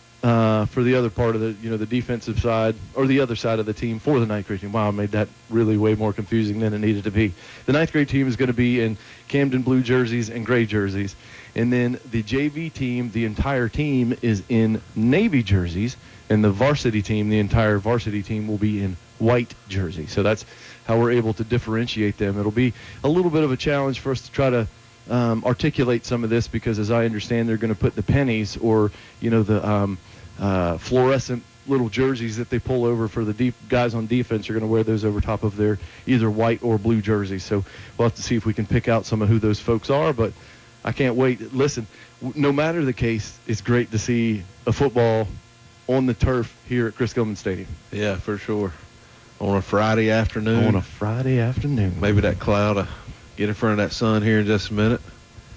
Uh, for the other part of the, you know, the defensive side or the other side of the team for the ninth grade team. Wow, I made that really way more confusing than it needed to be. The ninth grade team is going to be in Camden blue jerseys and gray jerseys. And then the J V team, the entire team is in navy jerseys. And the varsity team, the entire varsity team will be in white jerseys. So that's how we're able to differentiate them. It'll be a little bit of a challenge for us to try to um, articulate some of this because, as I understand, they're going to put the pennies or, you know, the um, uh, fluorescent little jerseys that they pull over for the deep guys on defense are going to wear those over top of their either white or blue jerseys. So we'll have to see if we can pick out some of who those folks are, but I can't wait. Listen, w- no matter the case, it's great to see a football on the turf here at Chris Gilman Stadium.
Yeah, for sure. On a Friday afternoon.
On a Friday afternoon.
Maybe that cloud will get in front of that sun here in just a minute.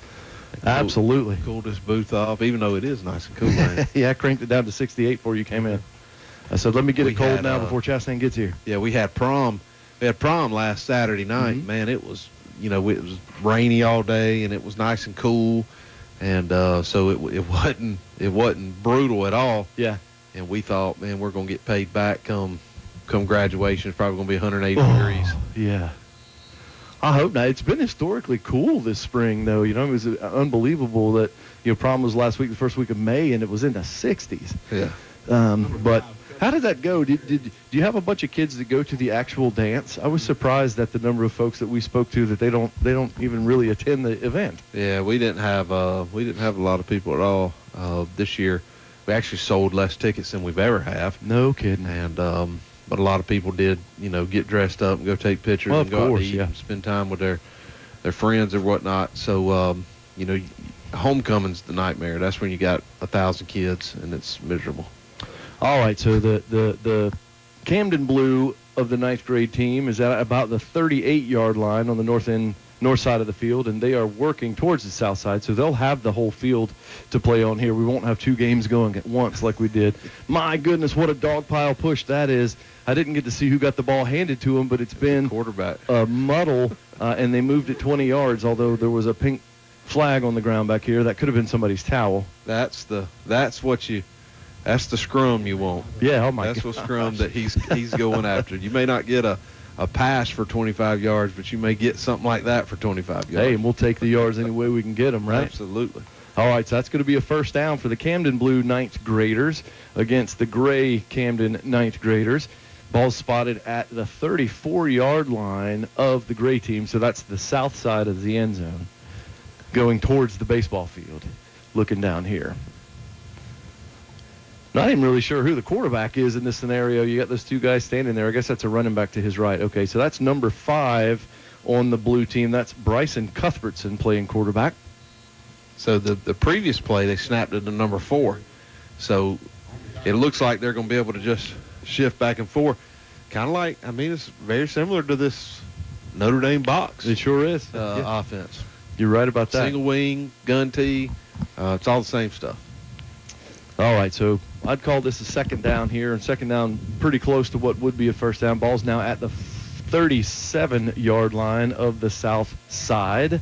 Absolutely.
Cool, cool this booth off, even though it is nice and cool. Man.
Yeah, I cranked it down to sixty-eight before you came in. I said, let me get
We
it cold
had,
now
uh,
before Chastain gets here.
Yeah, we had prom. We had prom last Saturday night.
Mm-hmm.
Man, it was, you know, it was rainy all day, and it was nice and cool, and uh, so it it wasn't it wasn't brutal at all.
Yeah.
And we thought, man, we're gonna get paid back come come graduation. It's probably gonna be one hundred eighty
Oh,
degrees.
Yeah. I hope not. It's been historically cool this spring, though. You know, it was unbelievable that, you know, prom was last week, the first week of May, and it was in the sixties.
Yeah.
Um, but how did that go? Did, did do you have a bunch of kids that go to the actual dance? I was surprised at the number of folks that we spoke to that they don't they don't even really attend the event.
Yeah, we didn't have uh, we didn't have a lot of people at all uh, this year. We actually sold less tickets than we've ever have.
No kidding.
And um, but a lot of people did, you know, get dressed up and go take pictures
Well,
and
of
go
course,
out to eat
yeah.
and spend time with their their friends or whatnot. So um, you know, homecoming's the nightmare. That's when you got a thousand kids and it's miserable.
All right, so the, the, the Camden Blue of the ninth grade team is at about the thirty-eight yard line on the north end, north side of the field, and they are working towards the south side, so they'll have the whole field to play on here. We won't have two games going at once like we did. My goodness, what a dog pile push that is. I didn't get to see who got the ball handed to him, but it's been
Quarterback.
a muddle, uh, and they moved it twenty yards, although there was a pink flag on the ground back here. That could have been somebody's towel.
That's the that's what you that's the scrum you want.
Yeah, oh my
That's
gosh.
what scrum that he's he's going after. You may not get a, a pass for twenty-five yards, but you may get something like that for twenty-five yards.
Hey, and we'll take the yards any way we can get them, right?
Absolutely.
All right, so that's going to be a first down for the Camden Blue ninth graders against the gray Camden ninth graders. Ball spotted at the thirty-four yard line of the gray team, so that's the south side of the end zone, going towards the baseball field, looking down here. Not even really sure who the quarterback is in this scenario. You got those two guys standing there. I guess that's a running back to his right. Okay, so that's number five on the blue team. That's Bryson Cuthbertson playing quarterback.
So the the previous play they snapped it to number four. So it looks like they're going to be able to just shift back and forth. Kind of like, I mean, it's very similar to this Notre Dame box
It sure is.
uh,
Yeah.
offense.
You're right about that.
Single wing, gun tee, uh, it's all the same stuff.
All right, so I'd call this a second down here, and second down pretty close to what would be a first down. Ball's now at the thirty-seven yard line of the south side.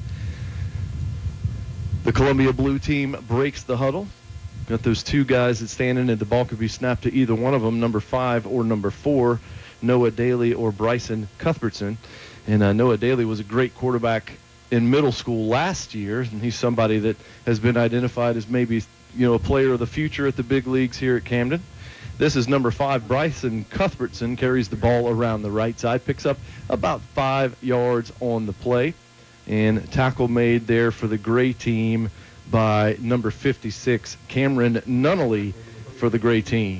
The Columbia Blue team breaks the huddle. Got those two guys that standing, and the ball could be snapped to either one of them, number five or number four, Noah Daly or Bryson Cuthbertson. And uh, Noah Daly was a great quarterback in middle school last year, and he's somebody that has been identified as maybe, you know, a player of the future at the big leagues here at Camden. This is number five, Bryson Cuthbertson, carries the ball around the right side, picks up about five yards on the play. And tackle made there for the gray team by number fifty-six, Cameron Nunnally, for the gray team.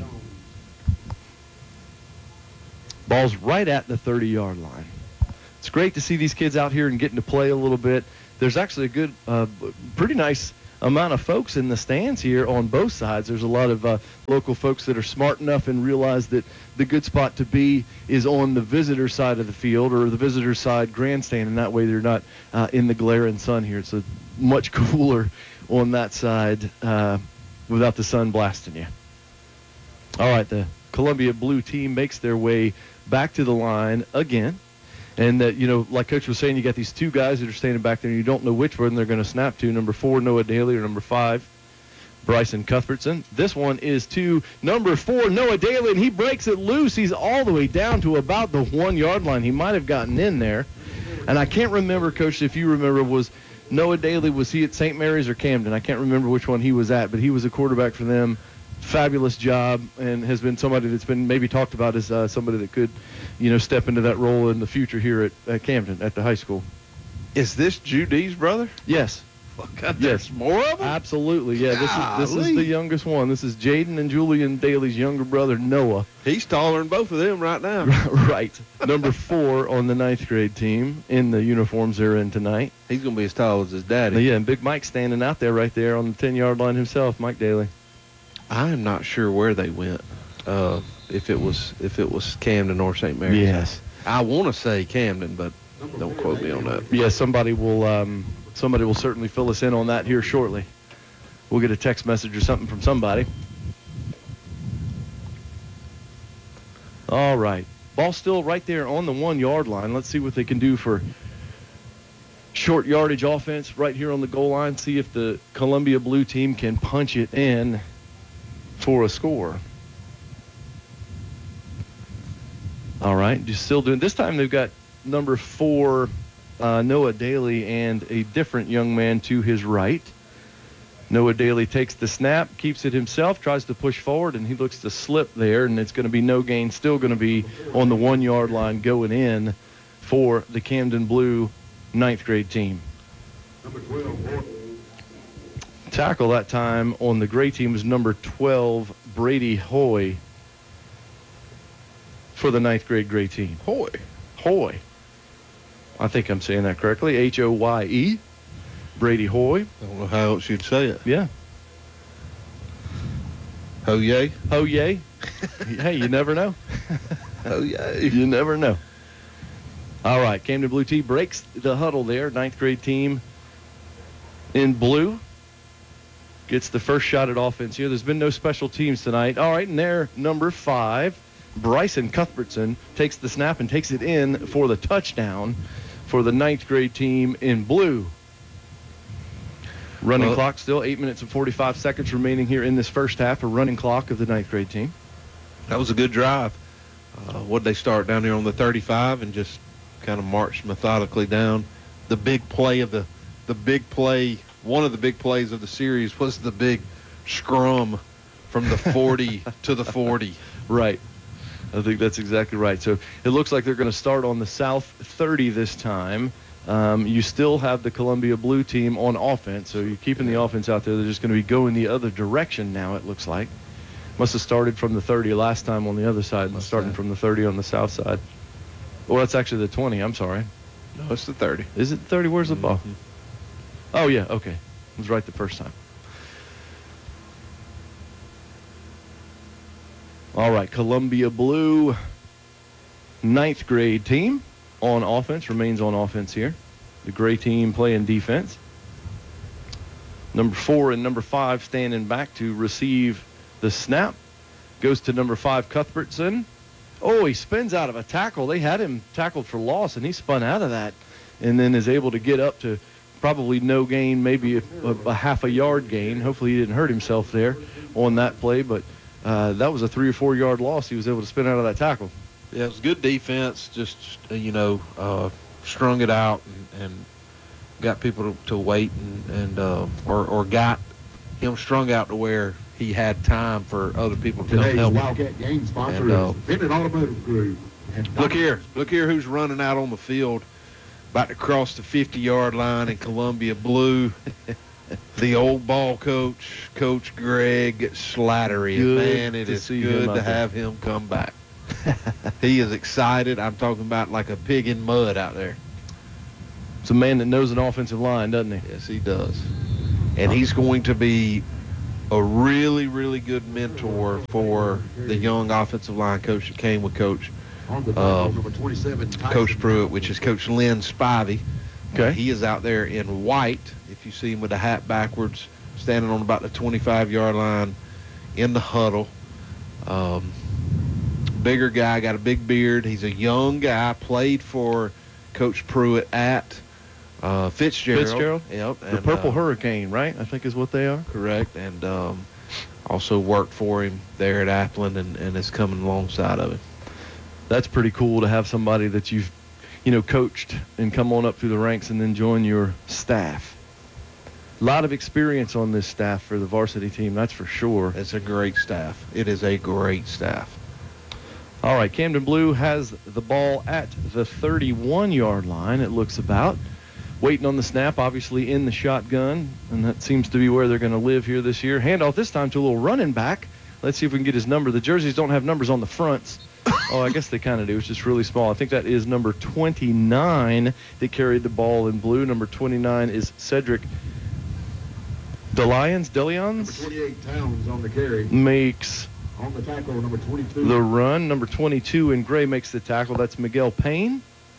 Ball's right at the thirty-yard line. It's great to see these kids out here and getting to play a little bit. There's actually a good, uh, pretty nice amount of folks in the stands here on both sides. There's a lot of uh, local folks that are smart enough and realize that the good spot to be is on the visitor side of the field or the visitor side grandstand, and that way they're not uh, in the glaring sun here. It's a much cooler on that side uh, without the sun blasting you. All right, the Columbia Blue team makes their way back to the line again. And, uh, you know, like Coach was saying, you got these two guys that are standing back there, and you don't know which one they're going to snap to, number four, Noah Daly, or number five, Bryson Cuthbertson. This one is to number four, Noah Daly, and he breaks it loose. He's all the way down to about the one-yard line. He might have gotten in there. And I can't remember, Coach, if you remember, was Noah Daly, was he at Saint Mary's or Camden? I can't remember which one he was at, but he was a quarterback for them. Fabulous job, and has been somebody that's been maybe talked about as uh, somebody that could, you know, step into that role in the future here at, at Camden at the high school.
Is this Judy's brother?
Yes.
Oh, God,
yes.
There's more of them?
Absolutely. Yeah. This is this is the youngest one. This is Jaden and Julian Daly's younger brother, Noah.
He's taller than both of them right now.
Right. Number four on the ninth grade team in the uniforms they're in tonight.
He's gonna be as tall as his daddy.
Yeah, and Big Mike standing out there right there on the ten-yard line himself, Mike Daly.
I am not sure where they went. Uh, if it was if it was Camden or Saint Mary's.
Yes.
I want to say Camden, but don't quote me on that.
Yeah, somebody will um, somebody will certainly fill us in on that here shortly. We'll get a text message or something from somebody. All right. Ball still right there on the one-yard line. Let's see what they can do for short yardage offense right here on the goal line. See if the Columbia Blue team can punch it in for a score. All right, just still doing. This time they've got number four, uh, Noah Daly, and a different young man to his right. Noah Daly takes the snap, keeps it himself, tries to push forward, and he looks to slip there, and it's going to be no gain. Still going to be on the one-yard line going in for the Camden Blue ninth grade team.
Number twelve,
Tackle that time on the gray team was number twelve, Brady Hoy, for the ninth grade gray team.
Hoy.
Hoy. I think I'm saying that correctly. H O Y E. Brady Hoy.
I don't know how else you'd say it.
Yeah.
Ho yay.
Ho yay. Hey, you never know.
Ho yay.
You never know. All right, Camden Blue team breaks the huddle there. Ninth grade team in blue gets the first shot at offense here. There's been no special teams tonight. All right, and there, number five, Bryson Cuthbertson, takes the snap and takes it in for the touchdown for the ninth grade team in blue. Running
well,
clock still, eight minutes and forty-five seconds remaining here in this first half, a running clock of the ninth grade team.
That was a good drive. Uh, what they start down there on the thirty-five and just kind of march methodically down. The big play of the, the big play, one of the big plays of the series was the big scrum from the forty to the forty.
Right. I think that's exactly right. So it looks like they're going to start on the south thirty this time. Um, you still have the Columbia Blue team on offense, so you're keeping the offense out there. They're just going to be going the other direction now, it looks like. Must have started from the thirty last time on the other side, and starting from the thirty on the south side. Well, that's actually the twenty. I'm sorry.
No, it's the thirty.
Is it the thirty? Where's the ball?
Mm-hmm.
Oh, yeah, okay. It was right the first time. All right, Columbia Blue, ninth grade team on offense, remains on offense here. The gray team playing defense. Number four and number five standing back to receive the snap. Goes to number five, Cuthbertson. Oh, he spins out of a tackle. They had him tackled for loss, and he spun out of that and then is able to get up to probably no gain, maybe a, a, a half a yard gain. Hopefully he didn't hurt himself there on that play, but uh, that was a three or four yard loss. He was able to spin out of that tackle.
Yeah, it was good defense. Just, uh, you know, uh, strung it out and, and got people to, to wait and, and uh, or, or got him strung out to where he had time for other people to
Today's
help him.
Wildcat game sponsor
And, uh,
is Bennett Automotive Group. And
Look here. Look here who's running out on the field, about to cross the fifty-yard line in Columbia Blue. the old ball coach, Coach Greg Slattery.
Good
Man, it
to
is
see him
good
out
to
there.
have him come back. He is excited. I'm talking about like a pig in mud out there.
It's a man that knows an offensive line, doesn't he?
Yes, he does. And he's going to be a really, really good mentor for the young offensive line coach that came with Coach
On the tackle,
Um,
number twenty-seven, Tyson
Coach Pruitt, which is Coach Lynn Spivey.
Okay.
Uh, he is out there in white. If you see him with the hat backwards, standing on about the twenty-five-yard line in the huddle. Um, bigger guy, got a big beard. He's a young guy, played for Coach Pruitt at uh, Fitzgerald.
Fitzgerald?
Yep.
The
and,
Purple
uh,
Hurricane, right? I think is what they are.
Correct. And um, also worked for him there at Appleton and, and is coming alongside of him.
That's pretty cool to have somebody that you've, you know, coached and come on up through the ranks and then join your staff. A lot of experience on this staff for the varsity team, that's for sure.
It's a great staff. It is a great staff.
All right, Camden Blue has the ball at the thirty-one-yard line, it looks about. Waiting on the snap, obviously in the shotgun, and that seems to be where they're going to live here this year. Handoff this time to a little running back. Let's see if we can get his number. The jerseys don't have numbers on the fronts. Oh, I guess they kind of do. It's just really small. I think that is number twenty-nine that carried the ball in blue. Number twenty-nine is Cedric DeLions.
Number
DeLions
twenty-eight, Towns on the carry.
makes
On the tackle, number twenty-two.
the run. Number twenty-two in gray makes the tackle. That's Miguel Payne.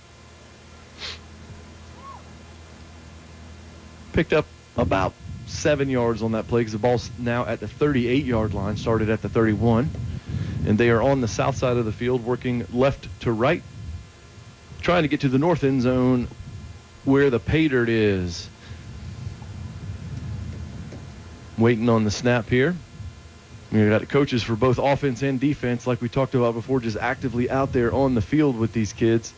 Picked up about seven yards on that play because the ball's now at the thirty-eight-yard line, started at the thirty-one. And they are on the south side of the field, working left to right, trying to get to the north end zone where the pay dirt is. Waiting on the snap here. We've got coaches for both offense and defense, like we talked about before, just actively out there on the field with these kids.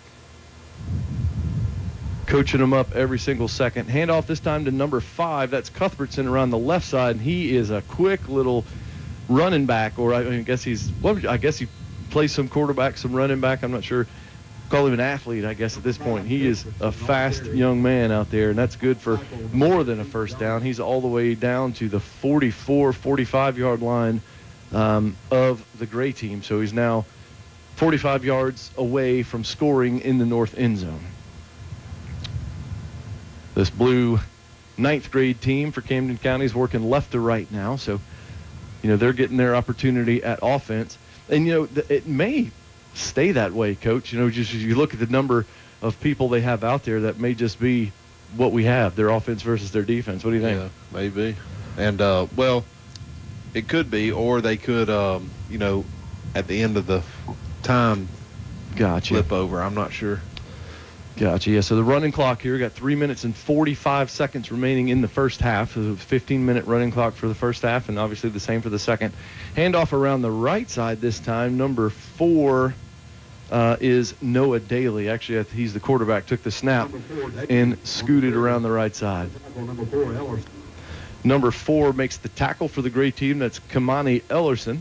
Coaching them up every single second. Handoff this time to number five. That's Cuthbertson around the left side, and he is a quick little running back, or I, I guess he's, what would you, I guess he plays some quarterback, some running back. I'm not sure. Call him an athlete, I guess, at this point. He is a fast young man out there, and that's good for more than a first down. He's all the way down to the forty-four, forty-five-yard line um, of the gray team. So he's now forty-five yards away from scoring in the north end zone. This blue ninth grade team for Camden County is working left to right now. So, you know, they're getting their opportunity at offense. And, you know, th- it may stay that way, Coach. You know, just as you look at the number of people they have out there, that may just be what we have, their offense versus their defense. What do you think?
Yeah, maybe. And, uh, well, it could be, or they could, um, you know, at the end of the time,
Gotcha.
flip over. I'm not sure.
Gotcha. Yeah, so the running clock here, got three minutes and forty-five seconds remaining in the first half. So fifteen-minute running clock for the first half, and obviously the same for the second. Handoff around the right side this time. Number four uh, is Noah Daly. Actually, he's the quarterback, took the snap and scooted around the right side.
Tackle, number four, Ellerson.
Number four makes the tackle for the gray team. That's Kamani Ellerson.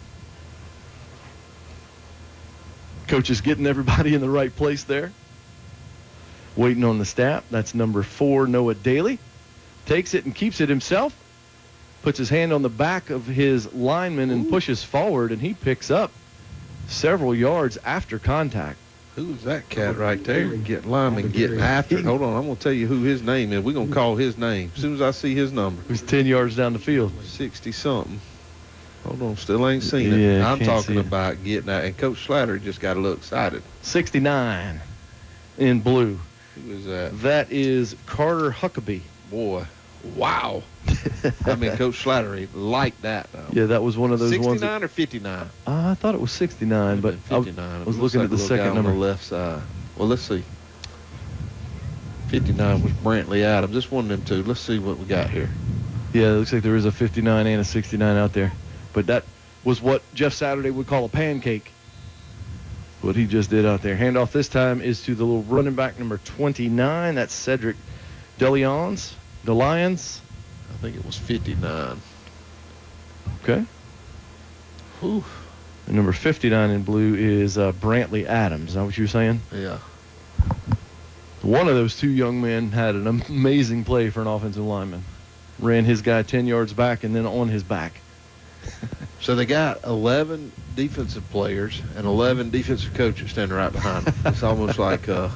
Coach is getting everybody in the right place there. Waiting on the snap. That's number four, Noah Daly. Takes it and keeps it himself. Puts his hand on the back of his lineman and
Ooh.
pushes forward, and he picks up several yards after contact.
Who's that cat right there? Getting lineman, getting after it. Hold on, I'm going to tell you who his name is. We're going to call his name as soon as I see his number.
Who's ten yards down the field.
sixty-something. Hold on, still ain't seen it.
Yeah,
I'm
can't
talking
see it.
about getting out. And Coach Slatter just got a little excited.
sixty-nine in blue.
Who is that?
That is Carter Huckabee.
Boy, wow. I mean, Coach Slattery liked that. Though.
Yeah, that was one of those ones.
sixty-nine
That,
or fifty-nine?
uh, I thought it was sixty-nine, but I was,
fifty-nine.
I was
It
looking
looks like
at the
a little guy
second
on
number.
the left side. Well, let's see. fifty-nine was Brantley Adams. Just one of them two. Let's see what we got here.
Yeah, it looks like there is a fifty-nine and a sixty-nine out there. But that was what Jeff Saturday would call a pancake. What he just did out there. Handoff this time is to the little running back number twenty-nine. That's Cedric DeLions. DeLions.
I think it was fifty-nine.
Okay.
Whew.
And number fifty-nine in blue is uh, Brantley Adams. Is that what you were saying?
Yeah.
One of those two young men had an amazing play for an offensive lineman. ran his guy ten yards back and then on his back.
So they got eleven defensive players and eleven defensive coaches standing right behind them. It's almost like uh,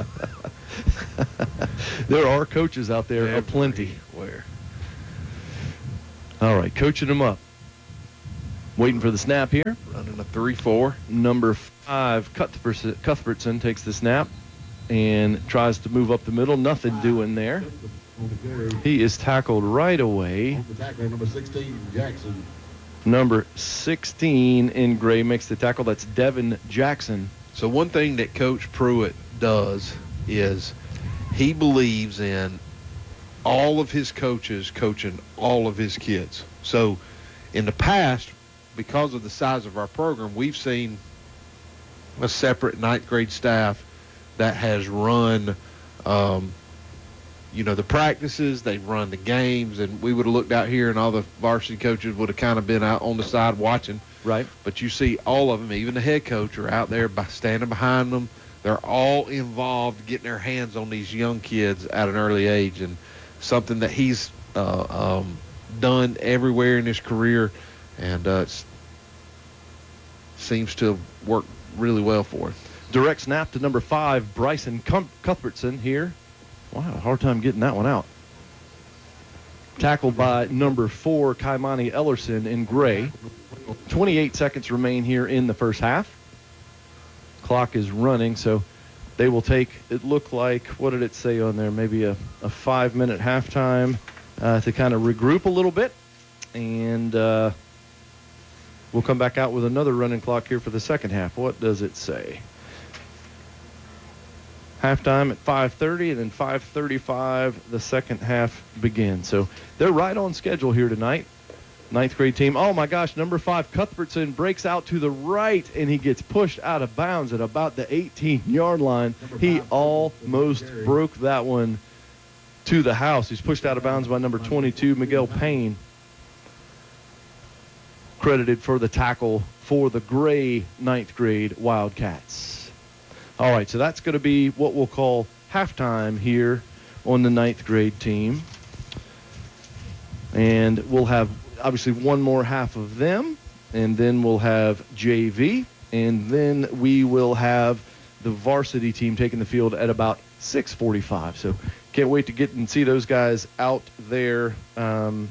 there are coaches out there aplenty.
Where?
All right, coaching them up. Waiting for the snap here.
Running a three four.
Number five, Cuthbertson, Cuthbertson takes the snap and tries to move up the middle. Nothing doing there.
On the carry.
He is tackled right away.
On the tackle, number sixteen, Jackson.
Number sixteen in gray makes the tackle. That's Devin Jackson.
So one thing that Coach Pruitt does is he believes in all of his coaches coaching all of his kids. So in the past, because of the size of our program, we've seen a separate ninth grade staff that has run, um, you know, the practices, they've run the games, and we would have looked out here and all the varsity coaches would have kind of been out on the side watching.
Right.
But you see all of them, even the head coach, are out there by standing behind them. They're all involved getting their hands on these young kids at an early age, and something that he's uh, um, done everywhere in his career, and uh, it seems to have worked really well for him.
Direct snap to number five, Bryson Cum- Cuthbertson here. Wow, hard time getting that one out. Tackled by number four, Kaimani Ellerson in gray. twenty-eight seconds remain here in the first half. Clock is running, so they will take, it looked like, what did it say on there? Maybe a, a five-minute halftime uh, to kind of regroup a little bit. And uh, we'll come back out with another running clock here for the second half. What does it say? Halftime at five thirty, and then five thirty-five, the second half begins. So they're right on schedule here tonight. Ninth grade team. Oh, my gosh, number five, Cuthbertson breaks out to the right, and he gets pushed out of bounds at about the eighteen-yard line. He almost broke that one to the house. He's pushed out of bounds by number twenty-two, Miguel Payne. Credited for the tackle for the gray ninth grade Wildcats. All right, so that's going to be what we'll call halftime here on the ninth grade team. And we'll have, obviously, one more half of them, and then we'll have J V, and then we will have the varsity team taking the field at about six forty-five. So can't wait to get and see those guys out there, um,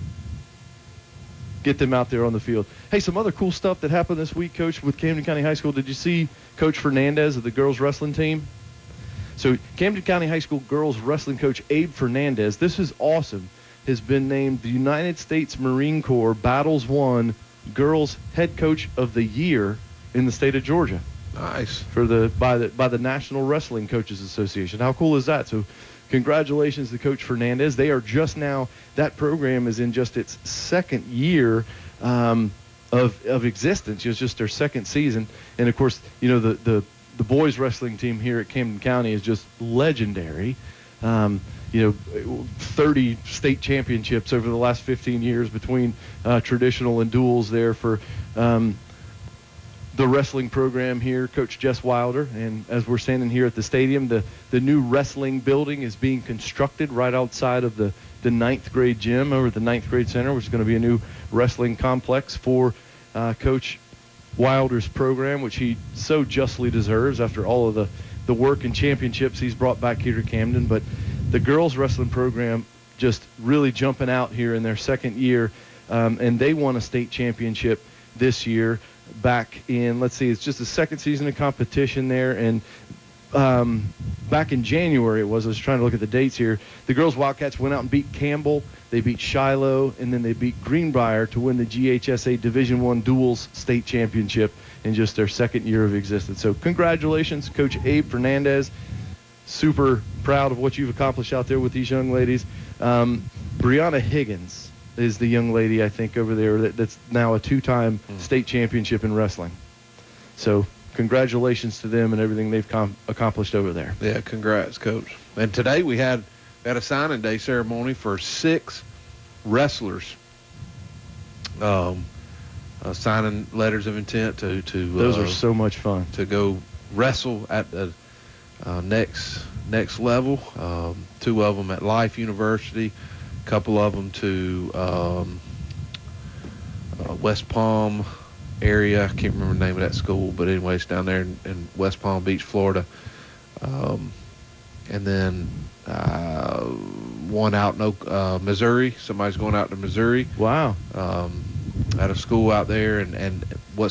get them out there on the field. Hey, some other cool stuff that happened this week, Coach, with Camden County High School. Did you see Coach Fernandez of the girls wrestling team? So Camden County High School girls wrestling coach Abe Fernandez, this is awesome, has been named the United States Marine Corps Battles Won Girls Head Coach of the Year in the state of Georgia.
Nice.
For the by the by the National Wrestling Coaches Association. How cool is that? So congratulations to Coach Fernandez. They are just now, that program is in just its second year um, of of existence. It's just their second season. And, of course, you know, the, the, the boys wrestling team here at Camden County is just legendary. Um, you know, thirty state championships over the last fifteen years between uh, traditional and duals there for um, the wrestling program here, Coach Jess Wilder. And as we're standing here at the stadium, the, the new wrestling building is being constructed right outside of the, the ninth grade gym over at the ninth grade center, which is going to be a new wrestling complex for uh, Coach Wilder's program, which he so justly deserves after all of the, the work and championships he's brought back here to Camden. But the girls wrestling program just really jumping out here in their second year, um, and they won a state championship this year. Back in, let's see, it's just the second season of competition there, and um, back in January it was, I was trying to look at the dates here, the girls Wildcats went out and beat Campbell, they beat Shiloh, and then they beat Greenbrier to win the G H S A Division One Duals State Championship in just their second year of existence. So congratulations, Coach Abe Fernandez. Super proud of what you've accomplished out there with these young ladies. Um, Brianna Higgins is the young lady, I think, over there that, that's now a two-time mm. state championship in wrestling. So congratulations to them and everything they've com- accomplished over there.
Yeah, congrats, Coach. And today we had, had a signing day ceremony for six wrestlers, um, uh, signing letters of intent to to
those
uh,
are so much fun
to go wrestle at the uh, next next level. Um, two of them at Life University. A couple of them to um, uh, West Palm area. I can't remember the name of that school, but anyways, down there in, in West Palm Beach, Florida. Um, and then uh, one out in Oak, uh, Missouri. Somebody's going out to Missouri.
Wow.
Um, at a school out there, and, and